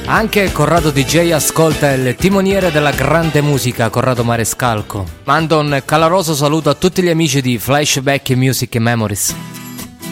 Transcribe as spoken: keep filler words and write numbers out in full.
Anche Corrado D J ascolta il timoniere della grande musica, Corrado Marescalco. Mando un caloroso saluto a tutti gli amici di Flashback Music Memories.